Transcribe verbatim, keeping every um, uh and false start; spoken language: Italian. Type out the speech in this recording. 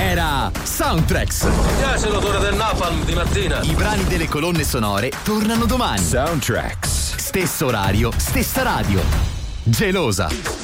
era Soundtracks. Mi piace l'odore del napalm di mattina. I brani delle colonne sonore tornano domani. Soundtracks. Stesso orario, stessa radio. Gelosa.